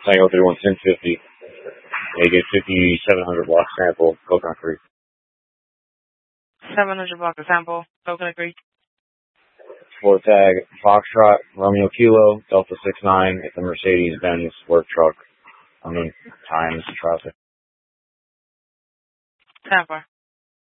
Tango 31 1050. They get 5,700 block sample, Coconut Creek. 700 block of sample, Coconut Creek. 4 tag, Foxtrot, Romeo Kilo, Delta 69. It's a Mercedes-Benz work truck. Times traffic. Tampa.